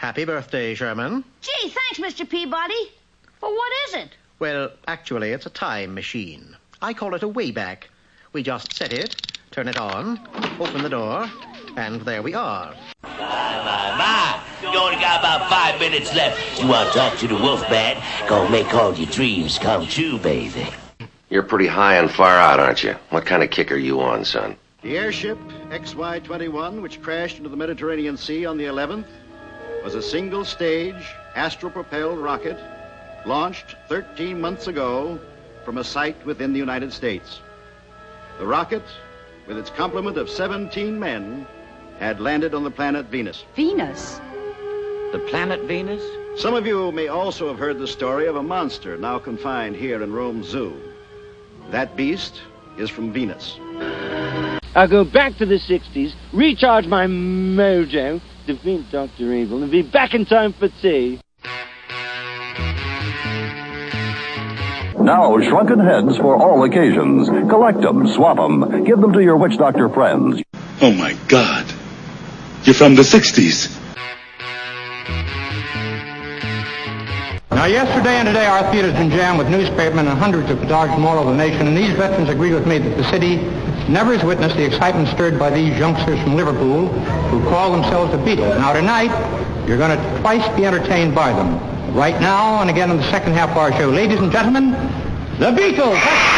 Happy birthday, Sherman. Gee, thanks, Mr. Peabody. But what is it? Well, actually, it's a time machine. I call it a Wayback. We just set it, turn it on, open the door, and there we are. My. You only got about 5 minutes left. You want to talk to the Wolfman? Gonna make all your dreams come true, baby. You're pretty high and far out, aren't you? What kind of kick are you on, son? The airship XY-21, which crashed into the Mediterranean Sea on the 11th, was a single-stage, astral-propelled rocket launched 13 months ago from a site within the United States. The rocket, with its complement of 17 men, had landed on the planet Venus. Venus? The planet Venus? Some of you may also have heard the story of a monster now confined here in Rome Zoo. That beast is from Venus. I'll go back to the 60s, recharge my mojo, defeat Dr. Evil, and be back in time for tea. Now, shrunken heads for all occasions. Collect them, swap them, give them to your witch doctor friends. Oh, my God. You're from the 60s. Now, yesterday and today, our theater's been jammed with newspapermen and hundreds of photographers from all over the nation, and these veterans agree with me that the city never has witnessed the excitement stirred by these youngsters from Liverpool who call themselves the Beatles. Now, tonight, you're going to twice be entertained by them. Right now, and again in the second half of our show. Ladies and gentlemen, the Beatles!